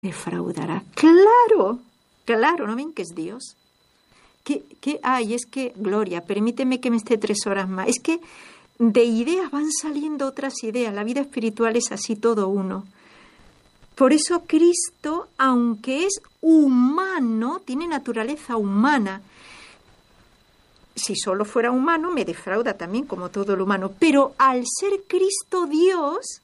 defraudará. Claro, claro, ¿no ven que es Dios? Ay, es que, Gloria, permíteme que me esté 3 horas más. Es que de ideas van saliendo otras ideas. La vida espiritual es así, todo uno. Por eso Cristo, aunque es humano, tiene naturaleza humana. Si solo fuera humano, me defrauda también, como todo lo humano. Pero al ser Cristo Dios,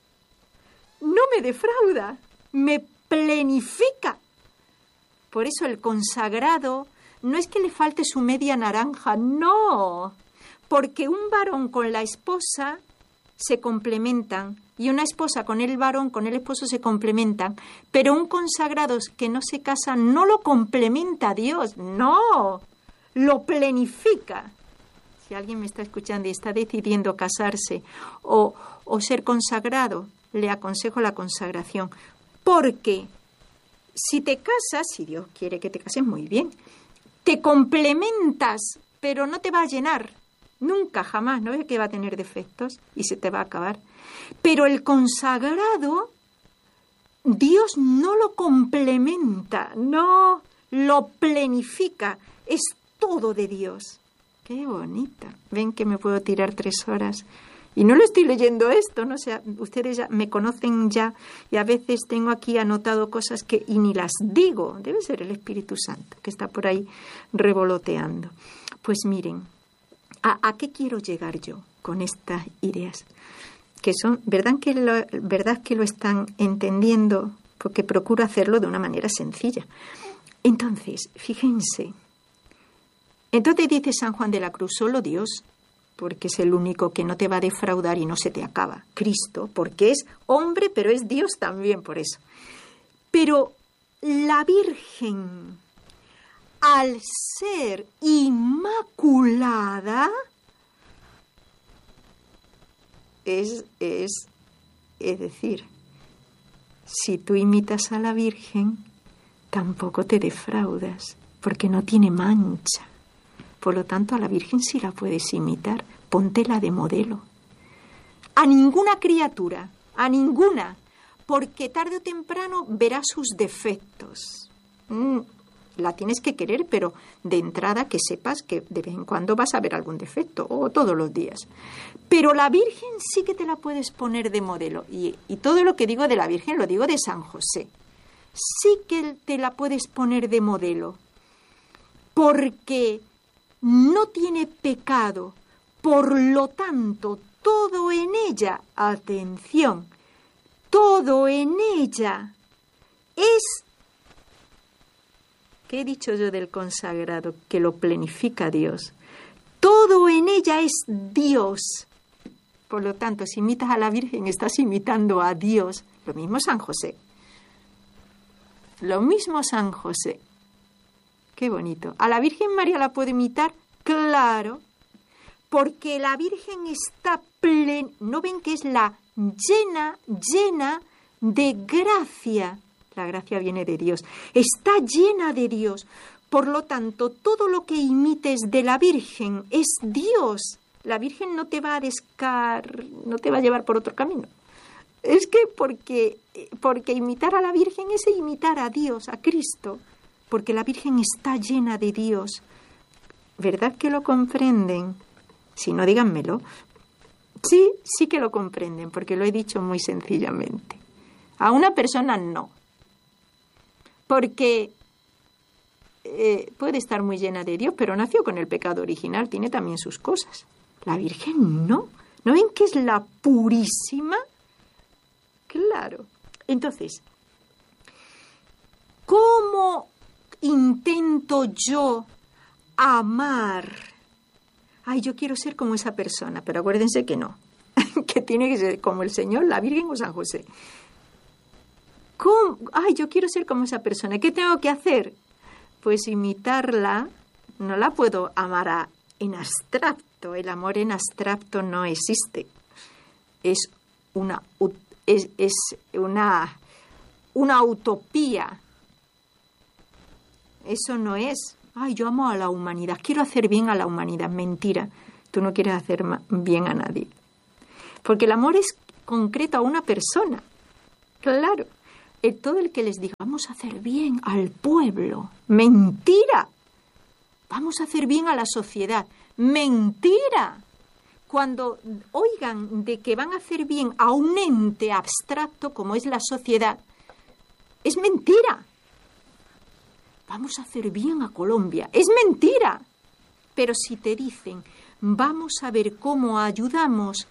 no me defrauda, me plenifica. Por eso el consagrado no es que le falte su media naranja, no. Porque un varón con la esposa se complementan. Y una esposa con el varón, con el esposo se complementan. Pero un consagrado que no se casa no lo complementa a Dios, no. Lo planifica. Si alguien me está escuchando y está decidiendo casarse o ser consagrado, le aconsejo la consagración. Porque si te casas, si Dios quiere que te cases, muy bien, te complementas, pero no te va a llenar. Nunca, jamás. No ves que va a tener defectos y se te va a acabar. Pero el consagrado, Dios no lo complementa, no lo planifica. Es todo de Dios. Qué bonita. Ven que me puedo tirar 3 horas. Y no lo estoy leyendo esto, ¿no? O sea, ustedes ya me conocen ya y a veces tengo aquí anotado cosas y ni las digo. Debe ser el Espíritu Santo que está por ahí revoloteando. Pues miren, ¿a qué quiero llegar yo con estas ideas? Que son, verdad que lo están entendiendo, porque procuro hacerlo de una manera sencilla. Entonces, fíjense. Entonces dice San Juan de la Cruz, solo Dios, porque es el único que no te va a defraudar y no se te acaba. Cristo, porque es hombre, pero es Dios también por eso. Pero la Virgen, al ser inmaculada, es decir, si tú imitas a la Virgen, tampoco te defraudas, porque no tiene mancha. Por lo tanto, a la Virgen sí la puedes imitar, póntela de modelo. A ninguna criatura, a ninguna, porque tarde o temprano verá sus defectos. La tienes que querer, pero de entrada que sepas que de vez en cuando vas a ver algún defecto, o todos los días. Pero la Virgen sí que te la puedes poner de modelo. Y todo lo que digo de la Virgen lo digo de San José. Sí que te la puedes poner de modelo, porque no tiene pecado, por lo tanto, todo en ella, atención, todo en ella es, ¿qué he dicho yo del consagrado? Que lo planifica Dios. Todo en ella es Dios. Por lo tanto, si imitas a la Virgen, estás imitando a Dios. Lo mismo San José. Lo mismo San José. Qué bonito. ¿A la Virgen María la puedo imitar? Claro, porque la Virgen está plena. ¿No ven que es la llena de gracia? La gracia viene de Dios. Está llena de Dios. Por lo tanto, todo lo que imites de la Virgen es Dios. La Virgen no te va a no te va a llevar por otro camino. Es que porque imitar a la Virgen es imitar a Dios, a Cristo. Porque la Virgen está llena de Dios. ¿Verdad que lo comprenden? Si no, díganmelo. Sí que lo comprenden, porque lo he dicho muy sencillamente. A una persona no. Porque puede estar muy llena de Dios, pero nació con el pecado original, tiene también sus cosas. La Virgen no. ¿No ven que es la purísima? Claro. Entonces, ¿cómo intento yo amar? Ay, yo quiero ser como esa persona, pero acuérdense que no, que tiene que ser como el Señor, la Virgen o San José. ¿Cómo? Ay, yo quiero ser como esa persona. ¿Qué tengo que hacer? Pues imitarla. No la puedo amar en abstracto. El amor en abstracto no existe. Es una utopía. Eso no es. Ay, yo amo a la humanidad. Quiero hacer bien a la humanidad. Mentira. Tú no quieres hacer bien a nadie. Porque el amor es concreto a una persona. Claro. todo el que les diga, vamos a hacer bien al pueblo. ¡Mentira! Vamos a hacer bien a la sociedad. ¡Mentira! Cuando oigan de que van a hacer bien a un ente abstracto como es la sociedad, es mentira. Vamos a hacer bien a Colombia. Es mentira. Pero si te dicen, vamos a ver cómo ayudamos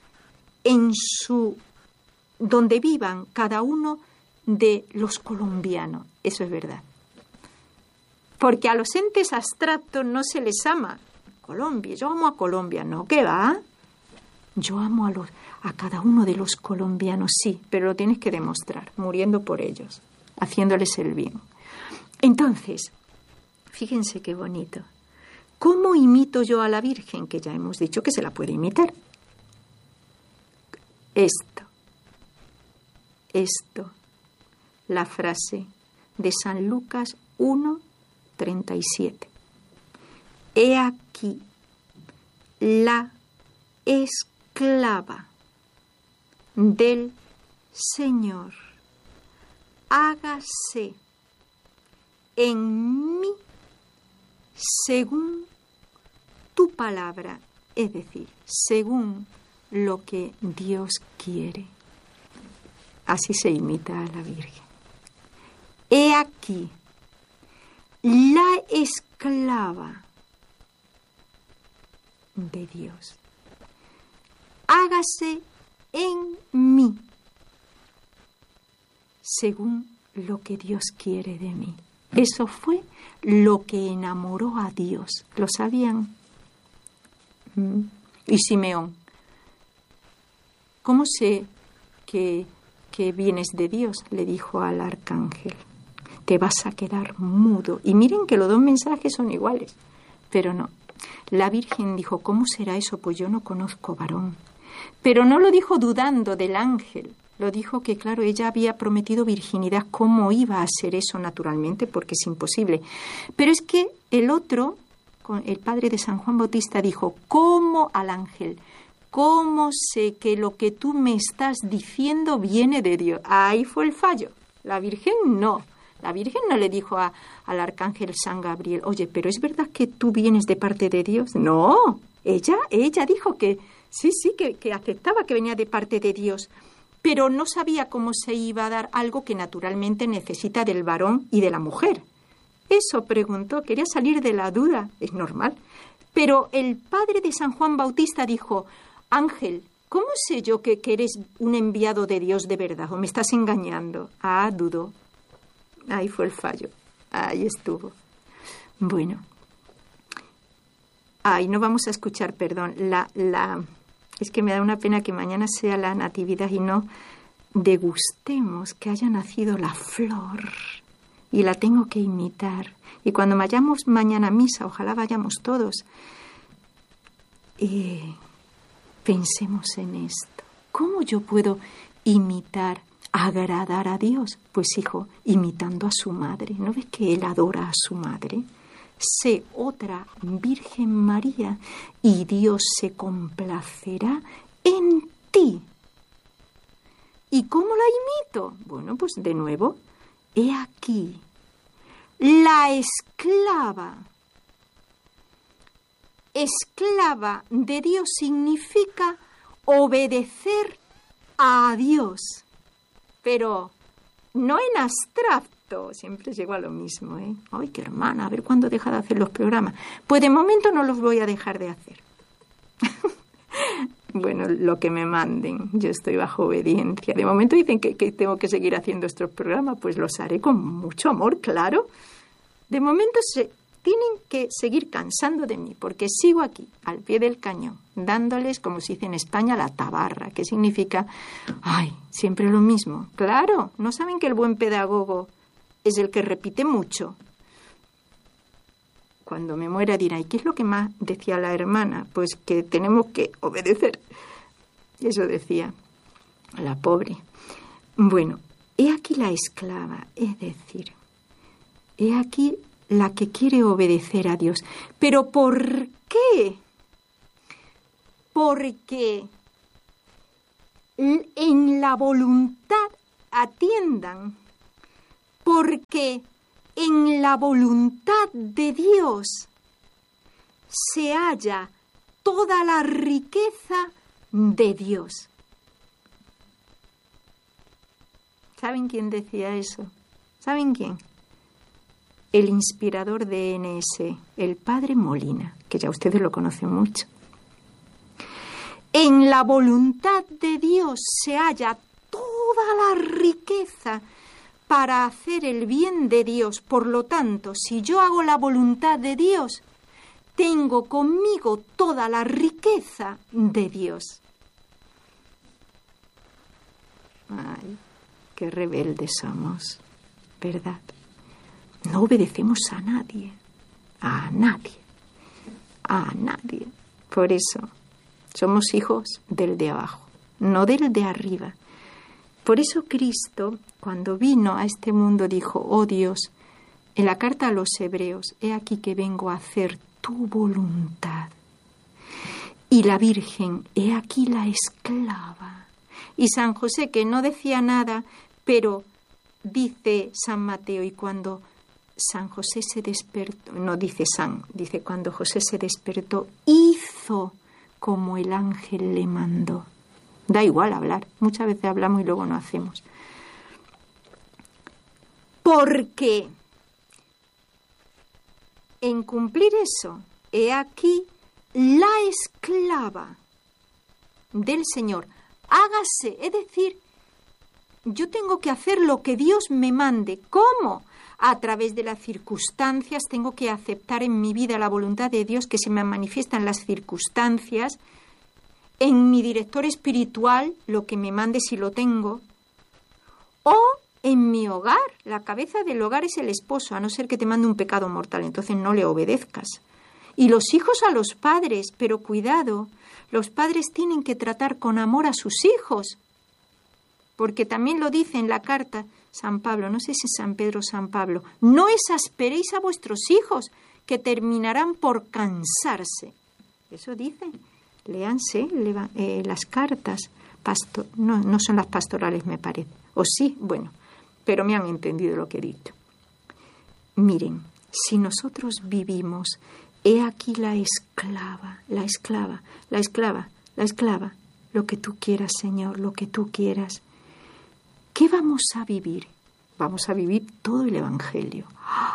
donde vivan cada uno de los colombianos, eso es verdad. Porque a los entes abstractos no se les ama. Colombia, yo amo a Colombia, ¿no? ¿Qué va? Yo amo a cada uno de los colombianos, sí, pero lo tienes que demostrar, muriendo por ellos, haciéndoles el bien. Entonces, fíjense qué bonito. ¿Cómo imito yo a la Virgen? Que ya hemos dicho que se la puede imitar. Esto, la frase de San Lucas 1:37. He aquí la esclava del Señor, hágase en mí según tu palabra, es decir, según lo que Dios quiere. Así se imita a la Virgen. He aquí la esclava de Dios, hágase en mí según lo que Dios quiere de mí. Eso fue lo que enamoró a Dios. ¿Lo sabían? Y Simeón, ¿cómo sé que vienes de Dios? Le dijo al arcángel. Te vas a quedar mudo. Y miren que los dos mensajes son iguales, pero no. La Virgen dijo, ¿cómo será eso? Pues yo no conozco varón. Pero no lo dijo dudando del ángel. Lo dijo que, claro, ella había prometido virginidad. ¿Cómo iba a ser eso naturalmente? Porque es imposible. Pero es que el otro, el padre de San Juan Bautista, dijo, ¿cómo al ángel? ¿Cómo sé que lo que tú me estás diciendo viene de Dios? Ahí fue el fallo. La Virgen no. La Virgen no le dijo al arcángel San Gabriel, oye, ¿pero es verdad que tú vienes de parte de Dios? No. Ella dijo que sí, que aceptaba que venía de parte de Dios. Pero no sabía cómo se iba a dar algo que naturalmente necesita del varón y de la mujer. Eso preguntó, quería salir de la duda, es normal. Pero el padre de San Juan Bautista dijo, ángel, ¿cómo sé yo que eres un enviado de Dios de verdad o me estás engañando? Ah, dudó. Ahí fue el fallo, ahí estuvo. Bueno, no vamos a escuchar, perdón, es que me da una pena que mañana sea la Natividad y no degustemos que haya nacido la flor y la tengo que imitar. Y cuando vayamos mañana a misa, ojalá vayamos todos, pensemos en esto. ¿Cómo yo puedo imitar, agradar a Dios? Pues hijo, imitando a su madre. ¿No ves que él adora a su madre? Sé otra Virgen María y Dios se complacerá en ti. ¿Y cómo la imito? Bueno, pues de nuevo, he aquí la esclava. Esclava de Dios significa obedecer a Dios, pero no en abstracto. Siempre llego a lo mismo, ¿eh? Ay, qué hermana, a ver cuándo deja de hacer los programas. Pues de momento no los voy a dejar de hacer. Bueno, lo que me manden, yo estoy bajo obediencia. De momento dicen que tengo que seguir haciendo estos programas, pues los haré con mucho amor, claro. De momento tienen que seguir cansando de mí, porque sigo aquí, al pie del cañón, dándoles, como se dice en España, la tabarra, que significa, siempre lo mismo. Claro, ¿no saben que el buen pedagogo es el que repite mucho? Cuando me muera dirá, ¿y qué es lo que más decía la hermana? Pues que tenemos que obedecer. Eso decía la pobre. Bueno, he aquí la esclava, es decir, he aquí la que quiere obedecer a Dios. ¿Pero por qué? Porque en la voluntad atiendan porque en la voluntad de Dios se halla toda la riqueza de Dios. ¿Saben quién decía eso? ¿Saben quién? El inspirador de NS, el padre Molina, que ya ustedes lo conocen mucho. En la voluntad de Dios se halla toda la riqueza para hacer el bien de Dios. Por lo tanto, si yo hago la voluntad de Dios, tengo conmigo toda la riqueza de Dios. Ay, qué rebeldes somos, ¿verdad? No obedecemos a nadie, a nadie, a nadie. Por eso somos hijos del de abajo, no del de arriba. Por eso Cristo, cuando vino a este mundo, dijo: oh Dios, en la carta a los Hebreos, he aquí que vengo a hacer tu voluntad. Y la Virgen, he aquí la esclava. Y San José, que no decía nada, pero dice San Mateo, y cuando San José se despertó, no dice San, dice cuando José se despertó, hizo como el ángel le mandó. Da igual hablar, muchas veces hablamos y luego no hacemos. Porque en cumplir eso, he aquí la esclava del Señor. Hágase, es decir, yo tengo que hacer lo que Dios me mande. ¿Cómo? A través de las circunstancias, tengo que aceptar en mi vida la voluntad de Dios que se me manifiesta en las circunstancias, en mi director espiritual, lo que me mande si lo tengo, o en mi hogar. La cabeza del hogar es el esposo, a no ser que te mande un pecado mortal, entonces no le obedezcas. Y los hijos a los padres, pero cuidado, los padres tienen que tratar con amor a sus hijos, porque también lo dice en la carta San Pablo, no sé si San Pedro o San Pablo, no exasperéis a vuestros hijos, que terminarán por cansarse. Eso dice. Léanse las cartas, no son las pastorales, me parece. O sí, bueno, pero me han entendido lo que he dicho. Miren, si nosotros vivimos, he aquí la esclava, lo que tú quieras, Señor, lo que tú quieras. ¿Qué vamos a vivir? Vamos a vivir todo el Evangelio.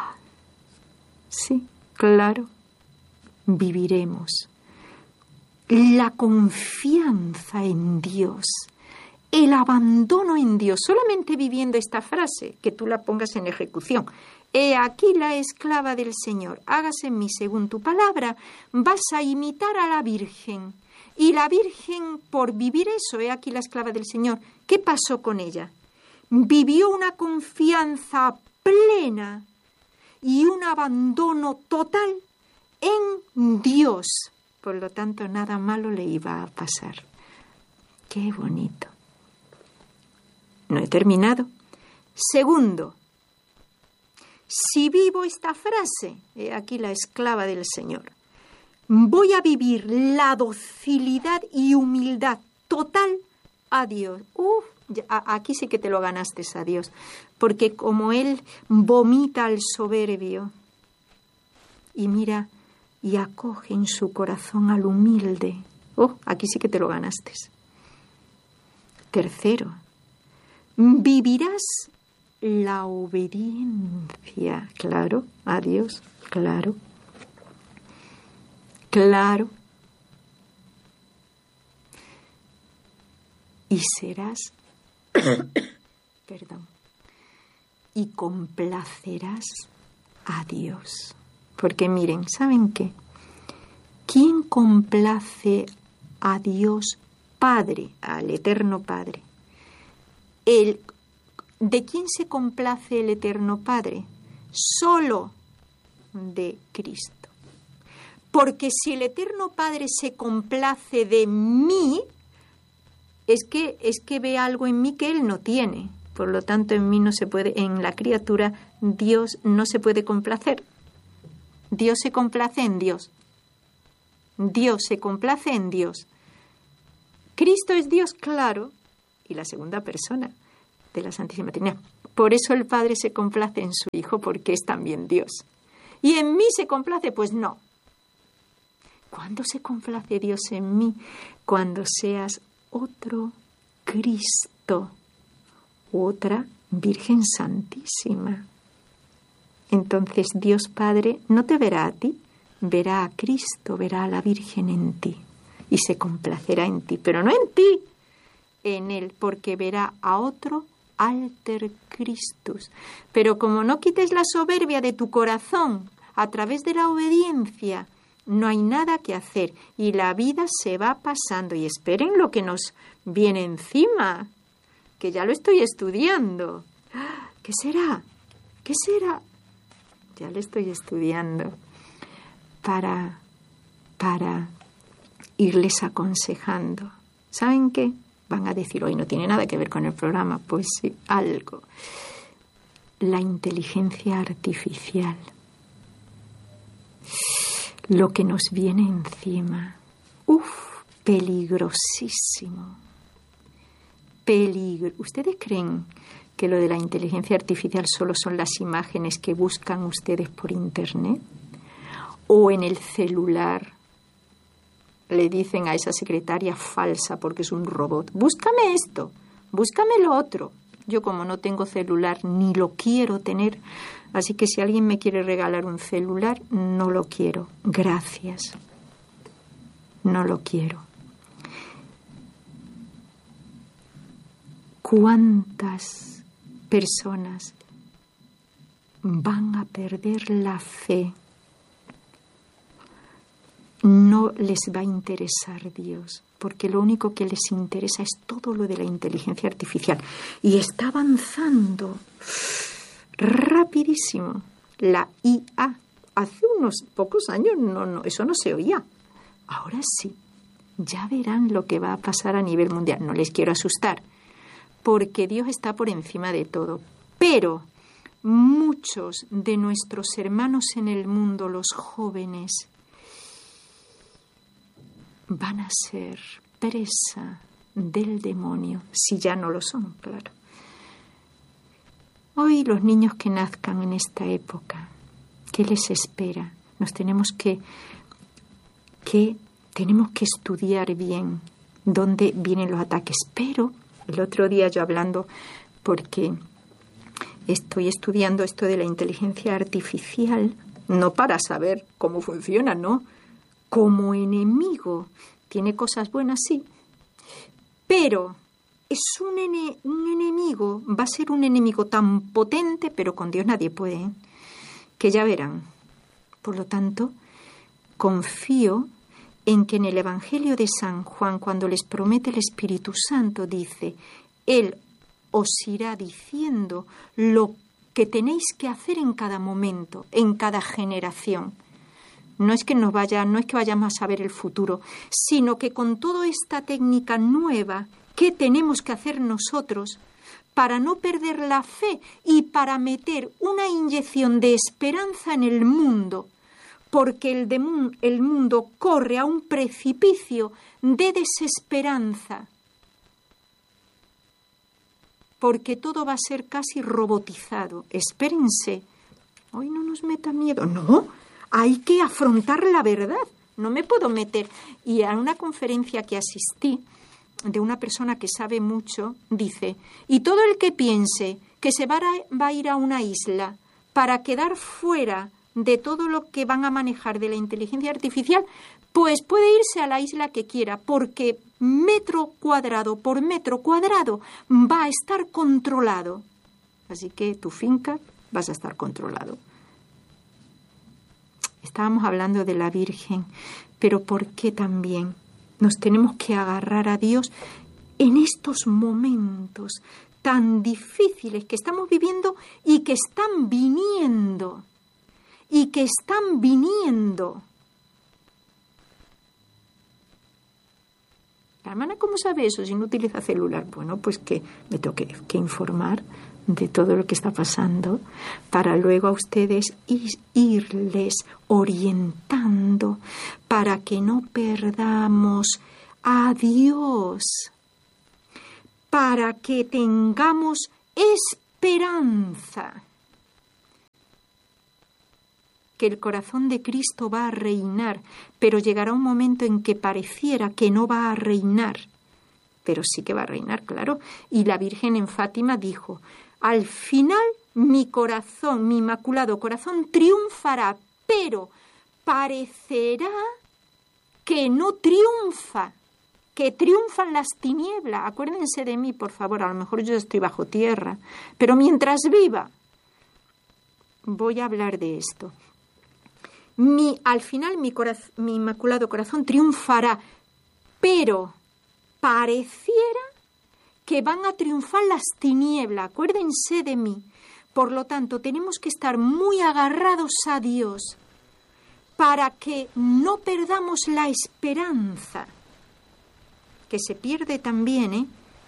Sí, claro, viviremos la confianza en Dios, el abandono en Dios, solamente viviendo esta frase, que tú la pongas en ejecución. He aquí la esclava del Señor, hágase en mí según tu palabra, vas a imitar a la Virgen. Y la Virgen, por vivir eso, he aquí la esclava del Señor, ¿qué pasó con ella? Vivió una confianza plena y un abandono total en Dios. Por lo tanto, nada malo le iba a pasar. ¡Qué bonito! No he terminado. Segundo, si vivo esta frase, he aquí la esclava del Señor, voy a vivir la docilidad y humildad total a Dios. Aquí sí que te lo ganaste a Dios, porque como Él vomita al soberbio y mira y acoge en su corazón al humilde. Aquí sí que te lo ganaste. Tercero, vivirás la obediencia, claro, a Dios, claro. Y serás, y complacerás a Dios. Porque miren, ¿saben qué? ¿Quién complace a Dios Padre, al Eterno Padre? ¿De quién se complace el Eterno Padre? Solo de Cristo. Porque si el Eterno Padre se complace de mí, es que ve algo en mí que Él no tiene. Por lo tanto, en mí no se puede, en la criatura, Dios no se puede complacer. Dios se complace en Dios. Dios se complace en Dios. Cristo es Dios, claro, y la segunda persona de la Santísima Trinidad. Por eso el Padre se complace en su Hijo, porque es también Dios. ¿Y en mí se complace? Pues no. ¿Cuándo se complace Dios en mí? Cuando seas otro Cristo, otra Virgen Santísima. Entonces Dios Padre no te verá a ti, verá a Cristo, verá a la Virgen en ti y se complacerá en ti, pero no en ti, en Él, porque verá a otro alter Christus. Pero como no quites la soberbia de tu corazón a través de la obediencia, no hay nada que hacer y la vida se va pasando. Y esperen lo que nos viene encima, que ya lo estoy estudiando. ¿Qué será? ¿Qué será? Ya lo estoy estudiando para irles aconsejando. ¿Saben qué? Van a decir, hoy no tiene nada que ver con el programa. Pues sí, algo. La inteligencia artificial. Lo que nos viene encima. Peligrosísimo. ¿Ustedes creen que lo de la inteligencia artificial solo son las imágenes que buscan ustedes por internet? ¿O en el celular le dicen a esa secretaria falsa porque es un robot, búscame esto, búscame lo otro? Yo como no tengo celular ni lo quiero tener, así que si alguien me quiere regalar un celular, no lo quiero. Gracias. No lo quiero. ¿Cuántas personas van a perder la fe? No les va a interesar Dios, porque lo único que les interesa es todo lo de la inteligencia artificial. Y está avanzando rapidísimo. La IA. Hace unos pocos años eso no se oía. Ahora sí. Ya verán lo que va a pasar a nivel mundial. No les quiero asustar, porque Dios está por encima de todo. Pero muchos de nuestros hermanos en el mundo, los jóvenes, van a ser presa del demonio, si ya no lo son, claro. Hoy los niños que nazcan en esta época, ¿qué les espera? Nos tenemos que estudiar bien dónde vienen los ataques. Pero el otro día yo hablando, porque estoy estudiando esto de la inteligencia artificial, no para saber cómo funciona, no, como enemigo. Tiene cosas buenas, sí, pero es un enemigo, va a ser un enemigo tan potente, pero con Dios nadie puede, ¿eh? Que ya verán. Por lo tanto, confío en que en el Evangelio de San Juan, cuando les promete el Espíritu Santo, dice, Él os irá diciendo lo que tenéis que hacer en cada momento, en cada generación. No es que vayamos a saber el futuro, sino que con toda esta técnica nueva, ¿qué tenemos que hacer nosotros para no perder la fe y para meter una inyección de esperanza en el mundo? Porque el mundo corre a un precipicio de desesperanza. Porque todo va a ser casi robotizado. Espérense. Hoy no nos meta miedo. No, hay que afrontar la verdad. No me puedo meter. Y a una conferencia que asistí, de una persona que sabe mucho, dice, y todo el que piense que se va a ir a una isla para quedar fuera de todo lo que van a manejar de la inteligencia artificial, pues puede irse a la isla que quiera, porque metro cuadrado por metro cuadrado va a estar controlado. Así que tu finca vas a estar controlado. Estábamos hablando de la Virgen, pero ¿por qué también nos tenemos que agarrar a Dios en estos momentos tan difíciles que estamos viviendo y que están viniendo? Y que están viniendo. La hermana, ¿cómo sabe eso si no utiliza celular? Bueno, pues que me tengo que informar de todo lo que está pasando para luego a ustedes irles orientando para que no perdamos a Dios, para que tengamos esperanza que el corazón de Cristo va a reinar, pero llegará un momento en que pareciera que no va a reinar, pero sí que va a reinar, claro. Y la Virgen en Fátima dijo, al final mi corazón, mi inmaculado corazón triunfará, pero parecerá que no triunfa, que triunfan las tinieblas. Acuérdense de mí, por favor, a lo mejor yo estoy bajo tierra, pero mientras viva voy a hablar de esto. Al final mi inmaculado corazón triunfará, pero pareciera que van a triunfar las tinieblas. Acuérdense de mí. Por lo tanto, tenemos que estar muy agarrados a Dios para que no perdamos la esperanza, que se pierde también,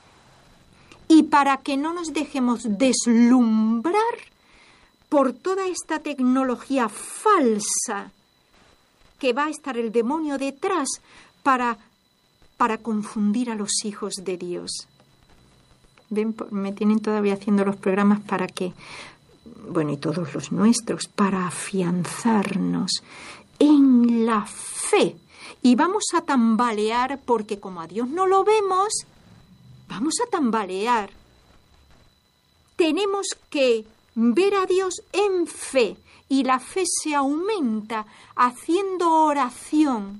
y para que no nos dejemos deslumbrar por toda esta tecnología falsa que va a estar el demonio detrás para confundir a los hijos de Dios. ¿Ven? Me tienen todavía haciendo los programas para que, bueno, y todos los nuestros, para afianzarnos en la fe. Y vamos a tambalear porque como a Dios no lo vemos, vamos a tambalear. Tenemos que ver a Dios en fe, y la fe se aumenta haciendo oración.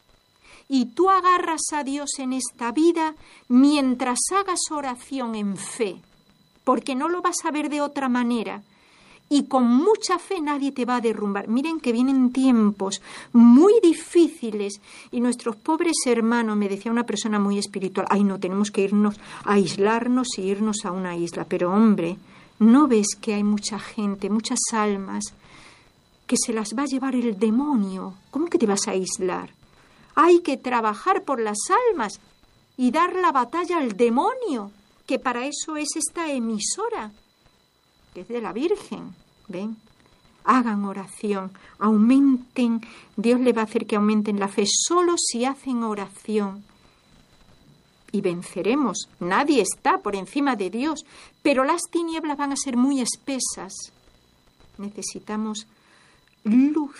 Y tú agarras a Dios en esta vida mientras hagas oración en fe, porque no lo vas a ver de otra manera. Y con mucha fe nadie te va a derrumbar. Miren que vienen tiempos muy difíciles y nuestros pobres hermanos, me decía una persona muy espiritual, ay, no, tenemos que irnos a aislarnos y irnos a una isla. Pero hombre, ¿no ves que hay mucha gente, muchas almas, que se las va a llevar el demonio? ¿Cómo que te vas a aislar? Hay que trabajar por las almas y dar la batalla al demonio, que para eso es esta emisora, que es de la Virgen. ¿Ven? Hagan oración, aumenten, Dios le va a hacer que aumenten la fe solo si hacen oración. Y venceremos, nadie está por encima de Dios, pero las tinieblas van a ser muy espesas. Necesitamos luz.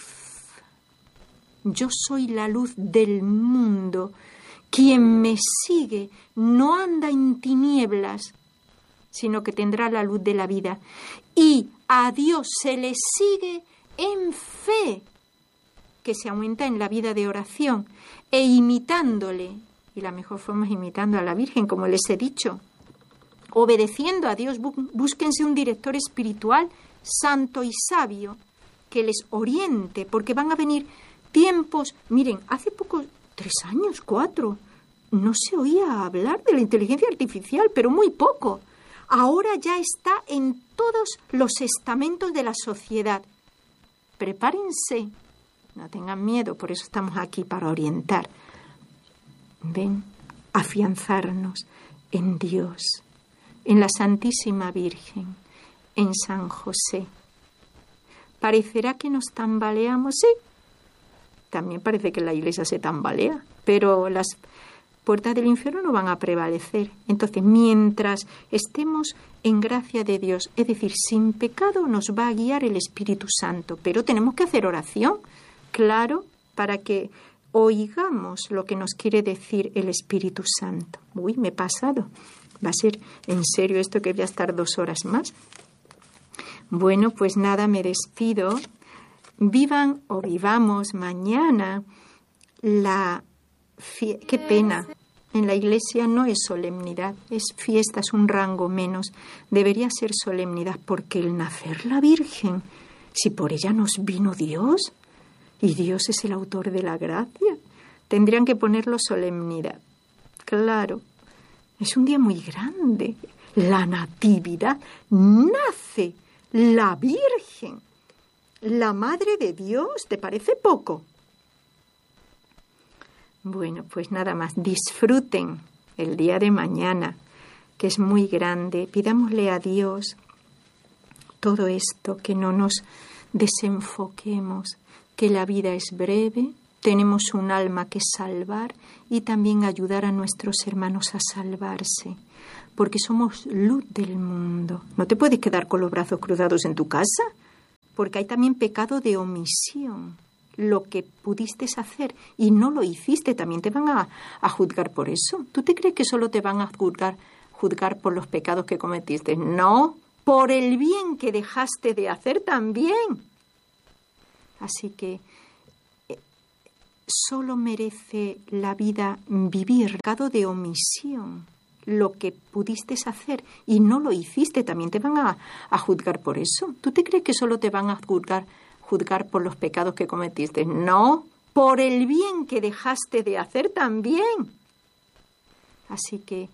Yo soy la luz del mundo. Quien me sigue no anda en tinieblas, sino que tendrá la luz de la vida. Y a Dios se le sigue en fe, que se aumenta en la vida de oración, e imitándole. Y la mejor forma es imitando a la Virgen, como les he dicho. Obedeciendo a Dios, búsquense un director espiritual santo y sabio que les oriente, porque van a venir tiempos. Miren, hace poco, 3 años, 4, no se oía hablar de la inteligencia artificial, pero muy poco. Ahora ya está en todos los estamentos de la sociedad. Prepárense, no tengan miedo, por eso estamos aquí, para orientar. Ven, afianzarnos en Dios, en la Santísima Virgen, en San José. ¿Parecerá que nos tambaleamos? Sí, también parece que la Iglesia se tambalea, pero las puertas del infierno no van a prevalecer. Entonces, mientras estemos en gracia de Dios, es decir, sin pecado, nos va a guiar el Espíritu Santo. Pero tenemos que hacer oración, claro, para que oigamos lo que nos quiere decir el Espíritu Santo. Uy, me he pasado. Va a ser en serio esto, que voy a estar 2 horas más. Bueno, pues nada, me despido. Vivan o vivamos mañana la fiesta. Qué pena. En la Iglesia no es solemnidad, es fiesta, es un rango menos. Debería ser solemnidad, porque el nacer la Virgen, si por ella nos vino Dios, y Dios es el autor de la gracia, tendrían que ponerlo solemnidad. Claro, es un día muy grande. La Natividad, nace la Virgen, la Madre de Dios. ¿Te parece poco? Bueno, pues nada más. Disfruten el día de mañana, que es muy grande. Pidámosle a Dios todo esto, que no nos desenfoquemos, que la vida es breve, tenemos un alma que salvar y también ayudar a nuestros hermanos a salvarse. porque somos luz del mundo. No te puedes quedar con los brazos cruzados en tu casa, porque hay también pecado de omisión. Lo que pudiste hacer y no lo hiciste, también te van a juzgar por eso. ¿Tú te crees que solo te van a juzgar por los pecados que cometiste? No, por el bien que dejaste de hacer también. Así que solo merece la vida vivir pecado de omisión. Lo que pudiste hacer y no lo hiciste, también te van a juzgar por eso. ¿Tú te crees que solo te van a juzgar por los pecados que cometiste? No, por el bien que dejaste de hacer también. Así que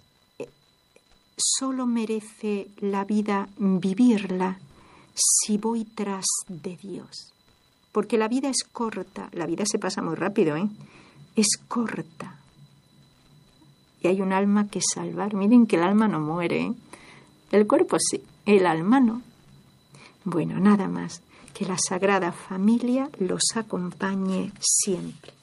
solo merece la vida vivirla si voy tras de Dios. Porque la vida es corta, la vida se pasa muy rápido, es corta. Y hay un alma que salvar. Miren que el alma no muere, El cuerpo sí, el alma no. Bueno, nada más. Que la Sagrada Familia los acompañe siempre.